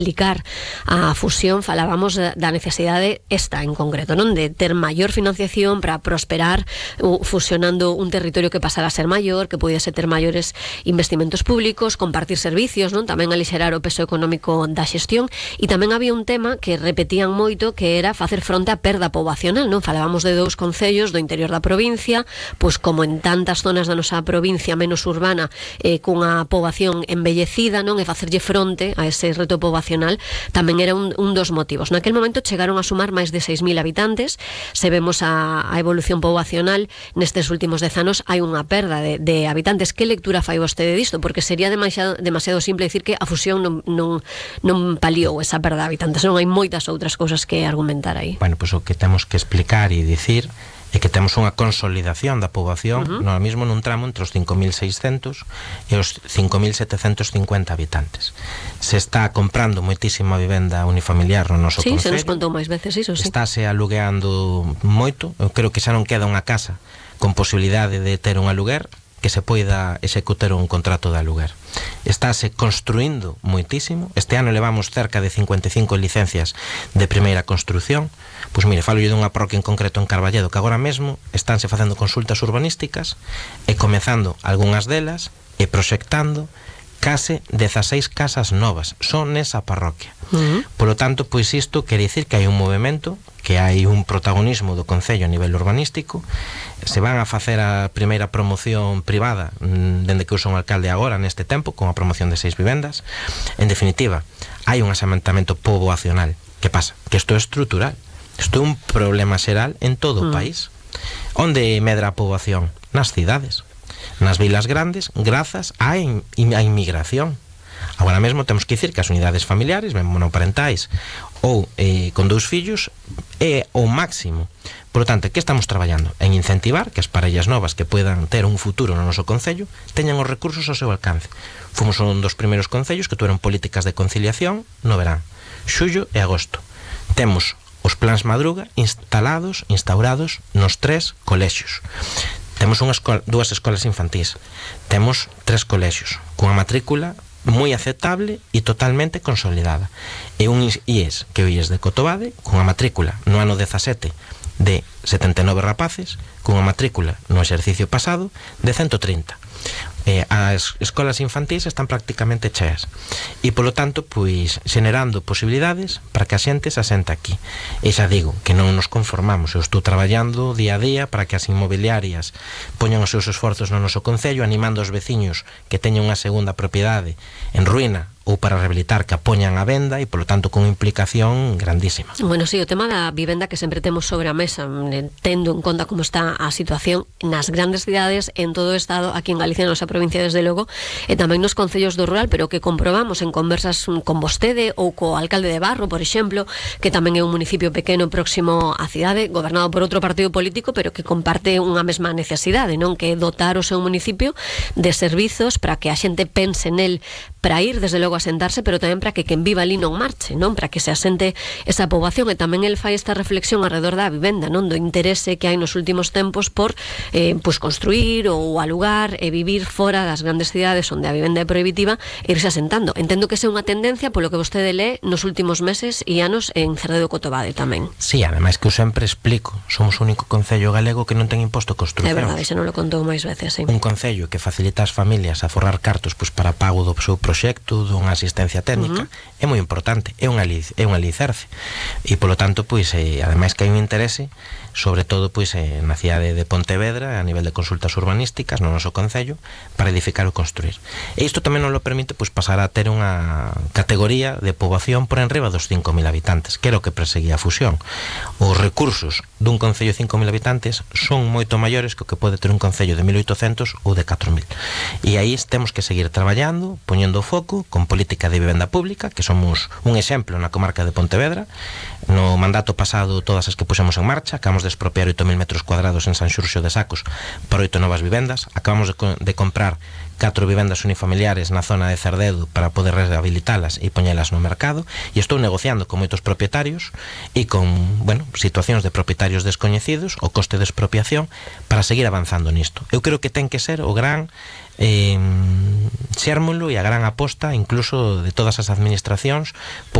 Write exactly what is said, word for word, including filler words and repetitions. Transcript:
aplicar a fusión falábamos da necesidade esta en concreto, non? De ter maior financiación para prosperar fusionando un territorio que pasara a ser maior, que pudiese ter maiores investimentos públicos, compartir servicios, non? Tamén alixerar o peso económico da xestión, e tamén había un tema que repetían moito, que era facer fronte á perda poboacional, non? Falábamos de dous concellos do interior da provincia, pois como en tantas zonas da nosa provincia menos urbana, eh, cunha poboación envellecida, non? E facerlle fronte a ese reto poboacional tamén era un, un dos motivos. Naquel momento chegaron a sumar máis de seis mil habitantes. Se vemos a, a evolución poboacional nestes últimos dez anos, hai unha perda de, de habitantes. Que lectura fai vostede disto? Porque sería demasiado, demasiado simple dicir que a fusión non, non, non paliou esa perda de habitantes. Non hai moitas outras cousas que argumentar aí. Bueno, pois pues o que temos que explicar e dicir é que temos unha consolidación da poboación, uh-huh. no mismo nun tramo entre os cinco mil seiscentos e os cinco mil setecentos cincuenta habitantes. Se está comprando moitísima vivenda unifamiliar no noso sí, concello. Sí, se nos contou máis veces iso, sí. Estáse alugueando moito. Eu creo que xa non queda unha casa con posibilidade de ter un aluguer que se poida executar un contrato de aluguer. Estáse construindo moitísimo. Este ano levamos cerca de cincuenta e cinco licencias de primeira construción. Pois mire, falo dunha parroquia en concreto en Carballedo, que agora mesmo estánse facendo consultas urbanísticas e comezando algunhas delas e proxectando case dezaseis casas novas son nesa parroquia. Uh-huh. Polo tanto, pois isto quere dicir que hai un movimento, que hai un protagonismo do concello a nivel urbanístico. Se van a facer a primeira promoción privada dende que usa un alcalde agora neste tempo, con a promoción de seis vivendas. En definitiva, hai un asementamento poboacional. Que pasa? Que isto é estrutural. Isto é un problema xeral en todo uh-huh. o país. Onde medra a poboación? Nas cidades, nas vilas grandes, grazas á in, a inmigración. Agora mesmo temos que dicir que as unidades familiares, ben monoparentais ou eh, con dous fillos, é o máximo. Por lo tanto, que estamos traballando? En incentivar que as parellas novas que puedan ter un futuro no noso concello teñan os recursos ao seu alcance. Fomos un dos primeiros concellos que tuveron políticas de conciliación no verán, xullo e agosto. Temos os plans Madruga instalados, instaurados nos tres colexios. Temos unha escola, dúas escolas infantís. Temos tres colexios cunha matrícula moi aceptable e totalmente consolidada. E un I E S, que é o I E S de Cotobade, cunha matrícula no ano dezasete de setenta e nove rapaces, cunha matrícula no exercicio pasado de ciento trinta. Eh, as escolas infantís están prácticamente cheas e polo tanto pois xenerando posibilidades para que a xente se asente aquí. E xa digo que non nos conformamos. Eu estou traballando día a día para que as inmobiliarias poñan os seus esforzos no noso concello, animando os veciños que teñen unha segunda propiedade en ruína ou para rehabilitar, que a poñan a venda, e polo tanto con implicación grandísima. Bueno, sí, o tema da vivenda que sempre temos sobre a mesa, tendo en conta como está a situación nas grandes cidades, en todo o estado, aquí en Galicia, na nosa provincia desde logo, e tamén nos concellos do rural, pero que comprobamos en conversas con vostede ou co alcalde de Barro, por exemplo, que tamén é un municipio pequeno próximo á cidade, gobernado por outro partido político, pero que comparte unha mesma necesidade, non? Que é dotar o seu municipio de servizos para que a xente pense nel para ir desde logo a sentarse, pero tamén para que quen viva ali non marche, non? Para que se asente esa poboación. E tamén el fai esta reflexión alrededor da vivenda, non? Do interese que hai nos últimos tempos por eh, pues construir ou alugar e vivir fora das grandes cidades onde a vivenda é prohibitiva e irse asentando. Entendo que é unha tendencia polo que vostede lee nos últimos meses e anos en Cerredo de Cotobade tamén. Sí, ademais que eu sempre explico, somos o único concello galego que non ten imposto de construcción. É verdade, xa non lo contou máis veces, sí. Un concello que facilita as familias a forrar cartos pues, para pago do seu proxecto, dunha asistencia técnica, uh-huh. é moi importante, é un é un alicerce. E polo tanto, pois, eh, ademais que hai un interese, sobre todo pois eh, na cidade de Pontevedra, a nivel de consultas urbanísticas no noso concello, para edificar ou construir. E isto tamén nos lo permite pois pasar a ter unha categoría de poboación por enriba dos cinco mil habitantes, que era o que perseguía a fusión. Os recursos dun concello de cinco mil habitantes son moito maiores que o que pode ter un concello de mil oitocentos ou de catro mil. E aí temos que seguir traballando, poñendo o foco con política de vivenda pública, que somos un exemplo na comarca de Pontevedra. No mandato pasado, todas as que puxemos en marcha, acabamos acabamos de expropiar oito mil metros cuadrados en San Xurxo de Sacos para oito novas vivendas, acabamos de, de comprar catro vivendas unifamiliares na zona de Cerdedo para poder rehabilitalas e poñelas no mercado, e estou negociando con moitos propietarios e con, bueno, situacións de propietarios descoñecidos, o coste de expropiación, para seguir avanzando nisto. Eu creo que ten que ser o gran eh, xérmulo e a gran aposta incluso de todas as administracións